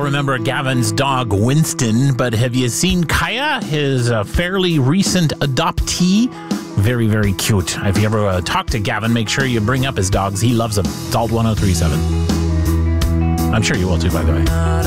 remember Gavin's dog, Winston, but have you seen Kaya, his fairly recent adoptee? Very, very cute. If you ever talk to Gavin, make sure you bring up his dogs. He loves them. It's Alt 1037. I'm sure you will too, by the way.